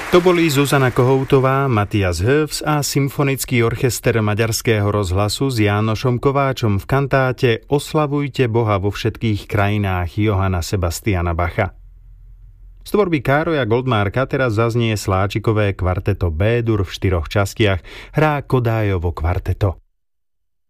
To boli Zuzana Kohoutová, Matthias Höfs a Symfonický orchester Maďarského rozhlasu s Jánošom Kováčom v kantáte Oslavujte Boha vo všetkých krajinách Johanna Sebastiana Bacha. Z tvorby Károja Goldmarka teraz zaznie sláčikové kvarteto B-dur v 4 častiach, hrá Kodájovo kvarteto.